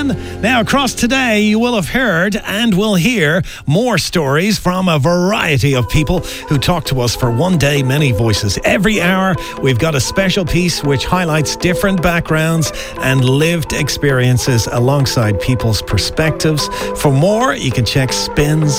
Spin. Now, across today, you will have heard and will hear more stories from a variety of people who talk to us for One Day, Many Voices. Every hour, we've got a special piece which highlights different backgrounds and lived experiences alongside people's perspectives. For more, you can check Spin's